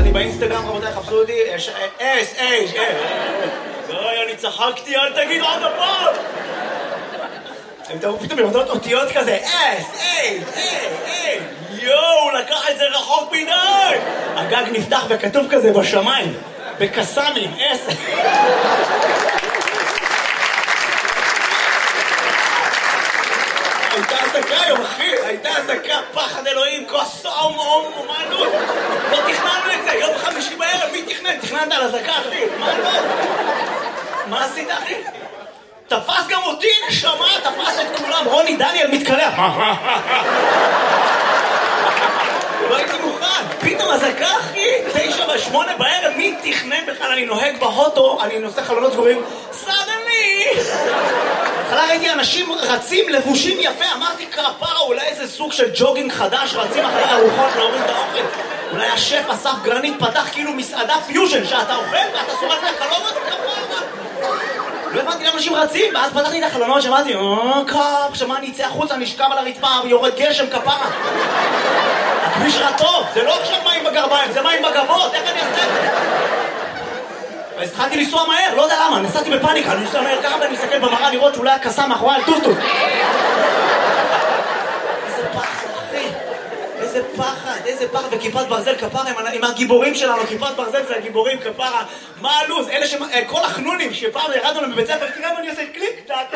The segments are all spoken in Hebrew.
אני באינסטגרם, רבותיי, חפשו אותי, אוי, אני צחקתי, אל תגיד עוד הפעם! הם תראו פתאום יורדות אותיות כזה, יואו, לקח את זה רחוק מדי! הגג נפתח וכתוב כזה בשמיים, בקסמים, הייתה הזקה היום, אחי, הייתה הזקה, פחד אלוהים, כוס אומנות. לא תכננו את זה, יום חמישי בערב, מי תכנן? תכננת על הזקה, אחי, מה לא? מה עשית, אחי? תפס גם אותי, נשמה, תפס את כולם, רוני דניאל מתקלח. לא הייתי מוכן, פתאום הזקה, אחי, 9 ו8 בערב, מי תכנן בכלל? אני נוהג בהוטו, אני נושא חלונות סגורים, סדני! התחלה ראיתי אנשים רצים לבושים יפה, אמרתי כפרה, אולי איזה סוג של ג'וגינג חדש, רצים אחרי ארוחות להוריד את האוכל. אולי השף אסף גרנית פתח כאילו מסעדה פיוז'ן, שאתה אוכל ואתה שורק מהחלומות, כפרה. לא הבנתי למה אנשים רצים, ואז פתחתי את החלונות, שמעתי, שמה אני אצא החוצה, נשכב על הרצפה, יורד גשם, כפרה. הכביש רע טוב, זה לא עכשיו מים בגרביים, זה מים בגבות, איך אני אעשה את זה? אז התחלתי לנסוע מהר, לא יודע למה, נסעתי בפאניקה, אני נוסע מהר ככה ואני מסתכל במראה לראות שאולי הקסה מאחורי על טוטו. איזה פחד, אחי, איזה פחד, וכיפת ברזל כפרה עם הגיבורים שלנו, כיפת ברזל זה הגיבורים כפרה, מה הלוז, אלה כל החנונים שפעם ירדנו להם בבית ספר, תראה מה אני עושה קליק, טק.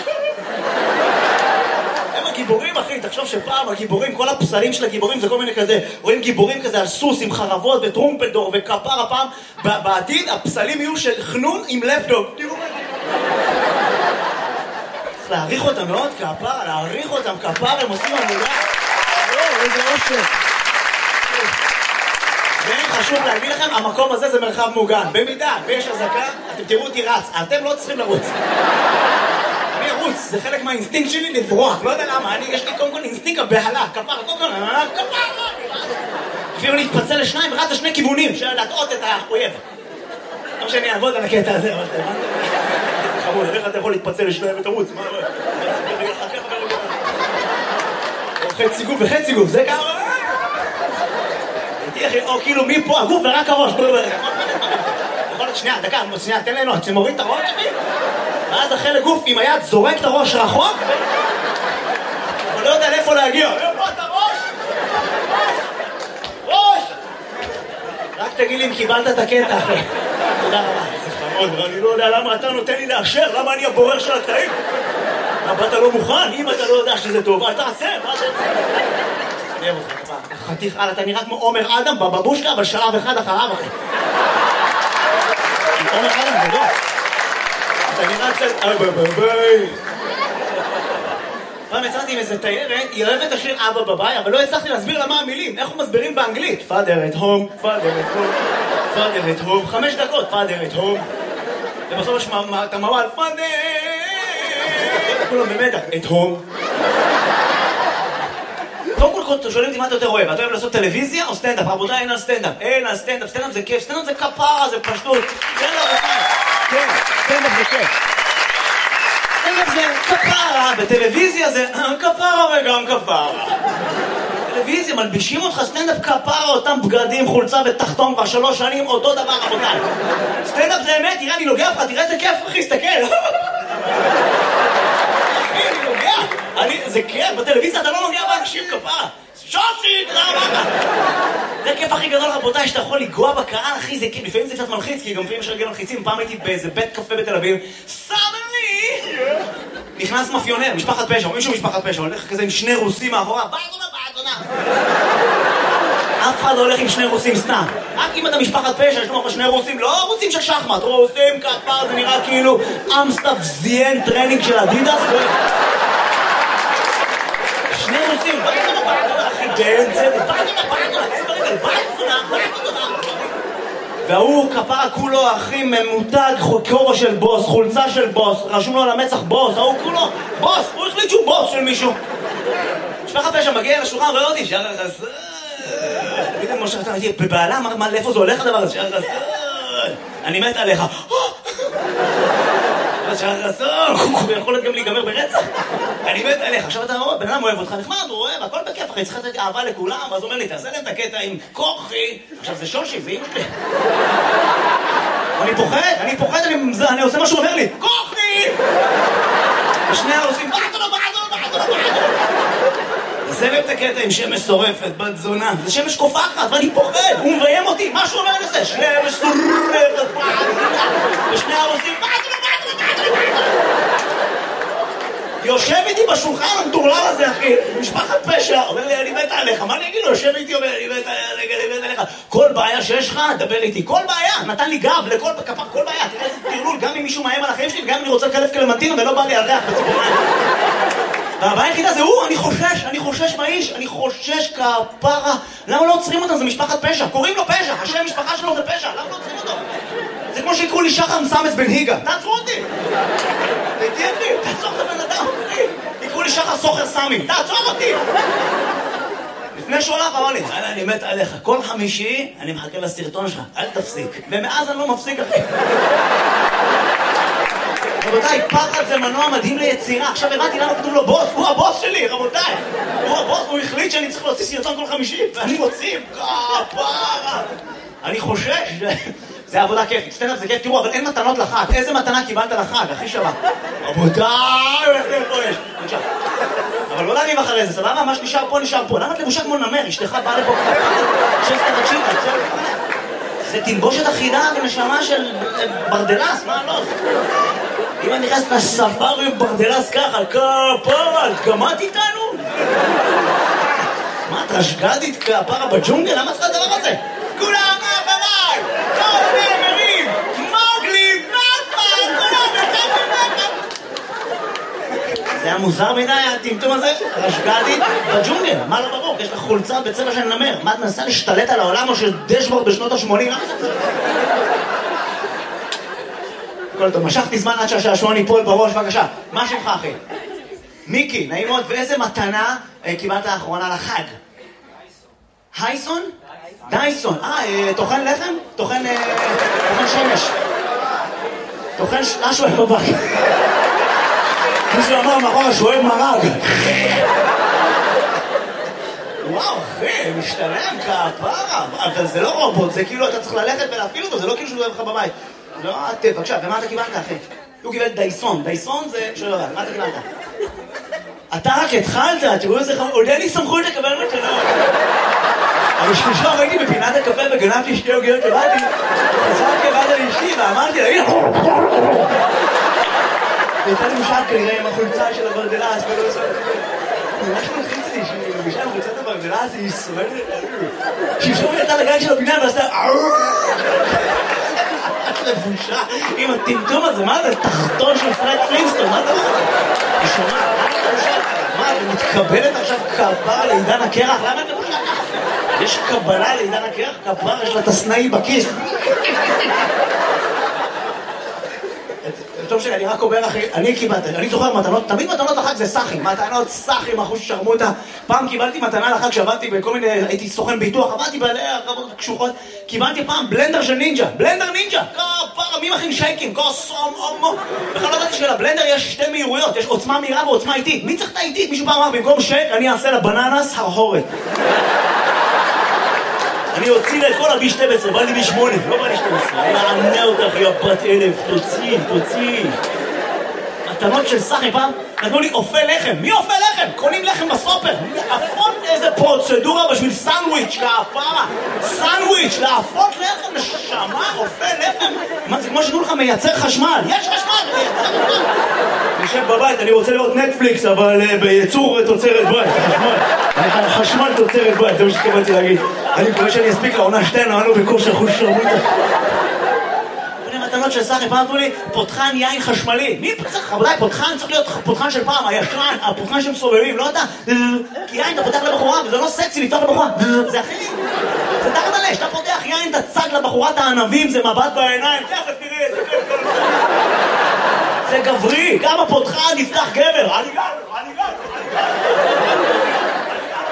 הם הגיבורים, אחי, תחשוב שפעם הגיבורים, כל הפסלים של הגיבורים זה כל מיני כזה, רואים גיבורים כזה על סוס עם חרבות וטרומפלדור וכפר הפעם, בעתיד הפסלים יהיו של חנון עם לפטופ. תראו מה צריך להעריך אותם מאוד, כפר, להעריך אותם, כפר, הם עושים עבודה. איזה אושר. וחשוב להגיד לכם, המקום הזה זה מרחב מוגן. במידה ויש הזקה, אתם תראו אותי רץ, אתם לא צריכים לרוץ. אני ארוץ, זה חלק מהאינסטינקט שלי לברוח, לא יודע למה, יש לי קודם כל אינסטינקט הבהלה, כפר, אפילו להתפצל לשניים, רץ לשני כיוונים, של להטעות את האויב. לא שאני אעבוד על הקטע הזה, אבל זה חמוד, איך אתה יכול להתפצל לשניים ותרוץ? מה? חצי גוף וחצי גוף, זה ככה? או כאילו מפה הגוף ורק הראש. יכול להיות שנייה, דקה, שנייה, תן ליהנות, שמוריד את הראש שלי ואז החלק גוף עם היד זורק את הראש רחוק אבל לא יודע לאיפה להגיע. איפה את הראש? ראש! רק תגיד לי אם קיבלת את הקטע, אחי. תודה רבה. זה חמוד, אני לא יודע למה אתה נותן לי לאשר, למה אני הבורר של הקטעים? למה אתה לא מוכן? אם אתה לא יודע שזה טוב, אתה עשה, מה זה? חתיך על, אתה נראה כמו עומר אדם בבבושקה, אבל שלב אחד אחריו, אחי. עומר אדם זה לא. אתה נראה קצת... ביי. פעם יצאתי עם איזה תיירת, היא אוהבת השיר אבא בביי, אבל לא הצלחתי להסביר לה מה המילים, איך הוא מסבירים באנגלית. Father at home, Father at home, Father at home, 5 דקות, Father at home. ובסוף יש את המוואל, Father! כולם במדע, at home. קודם כל שואלים אותי מה אתה יותר אוהב, אתה אוהב לעשות טלוויזיה או סטנדאפ? רבותיי, אין על סטנדאפ, סטנדאפ זה כיף, סטנדאפ זה כפרה, זה פשטות. כן, סטנדאפ זה כיף. סטנדאפ זה כפרה, בטלוויזיה זה כפרה וגם כפרה. טלוויזיה, מלבישים אותך סטנדאפ כפרה, אותם בגדים, חולצה ותחתון כבר 3 שנים, אותו דבר, רבותיי. סטנדאפ זה אמת, תראה, אני נוגע לך, תראה איזה כיף, אחי, סתכל. זה כיף, בטלוויזיה אתה לא נוגע באנשים כפרה. שושי, תודה רבה. זה הכיף הכי גדול, רבותיי, שאתה יכול לגוע בקהל, אחי, זה כיף. לפעמים זה קצת מלחיץ, כי גם לפעמים יש רגל מלחיצים. פעם הייתי באיזה בית קפה בתל אביב, סדני! נכנס מאפיונר, משפחת פשע, או מישהו משפחת פשע, הולך כזה עם 2 רוסים מאחורה, באזונה. אף אחד לא הולך עם 2 רוסים סתם. רק אם אתה משפחת פשע, יש לך 2 רוסים, לא רוסים של שחמט, רוסים כפר, זה נראה כאילו אמסטאפ זיין טרנינג של אדידס. 2 רוסים, אחי, והוא כפרה כולו, אחי, ממותג, כובע של בוס, חולצה של בוס, רשום לו על המצח בוס, ההוא כולו, בוס, הוא החליט שהוא בוס של מישהו. משפחת פשע מגיע לשולחן, רואה אותי, שער החסר. פתאום משה חתם, בבעלה, לאיפה זה הולך הדבר הזה? שער החסר. אני מת עליך. שחר חסון, הוא יכול גם להיגמר ברצח. אני מת עליך, עכשיו אתה רואה, בן אדם אוהב אותך נחמד, הוא אוהב, הכל בכיף, אחי, צריך לתת אהבה לכולם, אז הוא אומר לי, תעשה להם את הקטע עם כוחי. עכשיו זה שושי, זה אמא שלי. אני פוחד, אני עושה מה שהוא אומר לי, כוחי! ושני העושים, בעטו, זה להם את הקטע עם שמש שורפת, בת זונה, זה שמש קופחת, ואני פוחד, הוא מביים אותי, מה שהוא אומר לי זה, שמש שורפת, ושני העושים, בעטו. יושב איתי בשולחן המטורלל הזה, אחי, משפחת פשע, אומר לי, אני מת עליך, מה אני אגיד לו? יושב איתי, אומר, אני מת עליך, כל בעיה שיש לך, דבר איתי, כל בעיה, נתן לי גב לכל כפר, כל בעיה, תראה איזה תרלול, גם אם מישהו מאיים על החיים שלי, גם אם אני רוצה לקלף קלמנטינה ולא בא לי על ריח בציפורניים. והבעיה היחידה זה אני חושש מהאיש, אני חושש כפרה, למה לא עוצרים אותם? זה משפחת פשע, קוראים לו פשע, השם משפחה שלו זה פשע, למה לא עוצרים אותו? זה כמו שיקראו לי שחר מסמס בן היגה, תעצרו אותי! תהיה אחי, תעצור את הבן אדם, אחי! יקראו לי שחר סוחר סמי, תעצור אותי! לפני שהוא הלך אמר לי, אני מת עליך, כל חמישי אני מחכה לסרטון שלך, אל תפסיק. ומאז אני לא מפסיק, אחי. רבותיי, פחד זה מנוע מדהים ליצירה. עכשיו הבנתי למה כתוב לו בוס, הוא הבוס שלי, רבותיי. הוא הבוס, הוא החליט שאני צריך להוציא סרטון כל חמישי, ואני מוציא, כפרה. אני חושש. זה עבודה כיפית, סטנדאפ זה כיף, תראו, אבל אין מתנות לחג. איזה מתנה קיבלת לחג, הכי שווה? רבותיי, איך זה פה יש? בבקשה. אבל לא להגיב אחרי זה, סבבה? מה שנשאר פה, נשאר פה. למה את לבושה כמו נמר? אשתך באה לפה שסטה רגשית, זה תלבושת אחידה ונשמה של ברדלס, מה לא? אם אני נכנס לספארי ברדלס ככה, כפרה, גמרת איתנו? מה, את רשגדית כפרה בג'ונגל? למה צריכה הדבר הזה? כולם אחריי! כל הנאמרים! מוגלי! נאפה! כולם אחריי! זה היה מוזר מדי, הטמטום הזה? רשגדית בג'ונגל, מה לא ברור? יש לך חולצה בצבע של נמר. מה, את מנסה להשתלט על העולם או של דשבורד בשנות ה-80? הכל טוב, משכתי זמן עד שהשעשועון ייפול בראש, בבקשה. מה שמך, אחי? מיקי, נעים מאוד, ואיזה מתנה קיבלת האחרונה לחג? הייסון? דייסון. טוחן לחם? טוחן שמש. טוחן משהו אוהב בבק. מישהו אמר מאחורה שהוא אוהב מרג. וואו, אחי, משתלם כפרה. אבל זה לא רובוט, זה כאילו אתה צריך ללכת ולהפעיל אותו, זה לא כאילו שהוא אוהב לך בבית. לא, בבקשה, ומה אתה קיבלת, אחי? הוא קיבל דייסון. דייסון זה שלא יודע, מה אתה קיבלת? אתה רק התחלת, תראו איזה חמור, עוד אין לי סמכות לקבל מתנות. אבל שלושה ראיתי בפינת הקפה וגנבתי שתי עוגיות לבאתי, חזרתי לבאתי לאשתי ואמרתי לה, הנה, הייתה לי משל כנראה עם החולצה של הברדלס, ולא עושה... ממש מלחיץ לי שהיא מגישה עם חולצת הברדלס, היא שורדת את שלשום יצאה לגן של הבניין ועשתה... לבושה עם הטמטום הזה, מה זה? תחתון של פרד פלינסטון, מה אתה אומר? היא שומעת, מה את מתקבלת עכשיו כפרה לעידן הקרח? למה את לבושה ככה? יש קבלה לעידן הקרח? כפרה יש לה תסנאי בכיס. טוב שלי, אני רק אומר אחי, אני קיבלתי, אני זוכר מתנות, תמיד מתנות לחג זה סחים, מתנות סחים, אחוז שרמוטה. פעם קיבלתי מתנה לחג שעבדתי בכל מיני, הייתי סוכן ביטוח, עבדתי בעלי הרבות קשוחות, קיבלתי פעם בלנדר של נינג'ה, בלנדר נינג'ה, כפרה, מי מכין שייקים, כוסום, אומו. בכלל לא ידעתי שלבלנדר יש שתי מהירויות, יש עוצמה מהירה ועוצמה איטית. מי צריך את האיטית? מישהו פעם אמר, במקום שייק, אני אעשה לבננס הרהורת. אני אוציא לה את כל ה-B12, בא לי B8, לא בא לי 12. אני אענה אותך, יא בת אלף, תוציא. מתנות של סחי פעם, נתנו לי אופה לחם. מי אופה לחם? קונים לחם בסופר. להפות איזה פרוצדורה בשביל סנדוויץ', כפרה. סנדוויץ', להפות לחם, נשמה, אופה לחם. מה זה כמו שתנו לך מייצר חשמל? יש חשמל, מייצר חשמל. אני יושב בבית, אני רוצה לראות נטפליקס, אבל בייצור תוצרת בית, חשמל. חשמל תוצרת בית, זה מה שתקבלתי להגיד. אני מקווה שאני אספיק לעונה 2, נענו בכושר אחוז שרמוטה. מתנות של סחי, פעם אמרו לי, פותחן יין חשמלי. מי צריך? רבותיי, פותחן צריך להיות פותחן של פעם, הישן, הפותחן שמסובבים, לא אתה. כי יין אתה פותח לבחורה, וזה לא סקסי לפתוח לבחורה. זה הכי... זה תחת עלי, שאתה פותח יין, אתה צג לבחורת הענבים, זה מבט בעיניים, תכף תראה, זה כיף כל זה גברי, גם הפותחן נפתח גבר.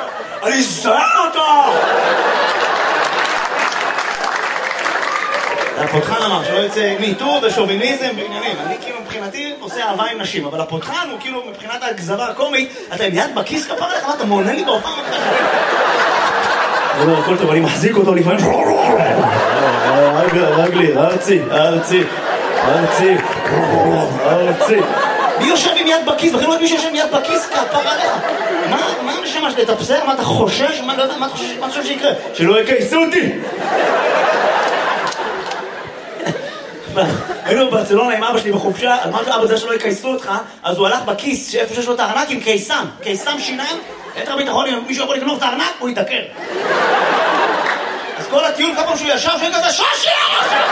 אני זהר אותו! הפותחן אמר שלא יוצא מיטו ושוביניזם ועניינים. אני כאילו מבחינתי עושה אהבה עם נשים, אבל הפותחן הוא כאילו מבחינת הגזרה הקומית, אתה עם יד בכיס כפרה לך, אתה מעונן לי בהופעה מתחת. אני אומר, הכל טוב, אני מחזיק אותו לפעמים. רגלי, ארצי. מי יושב עם יד בכיס? בכלל לא יודעים מי שיושב עם יד בכיס כפרה לך. מה הנשמה שלי? אתה בסדר? מה אתה חושש? מה אתה חושב שיקרה? שלא יקייסו אותי! היינו בברצלונה עם אבא שלי בחופשה, אמרתי אבא זה שלא יקייסו אותך, אז הוא הלך בכיס שאיפה שיש לו את הארנק עם קיסם שיניים, יתר ביטחון, אם מישהו יכול לקנות את הארנק, הוא יתעקר. אז כל הטיול, כל פעם שהוא ישב, שהוא כזה שושי!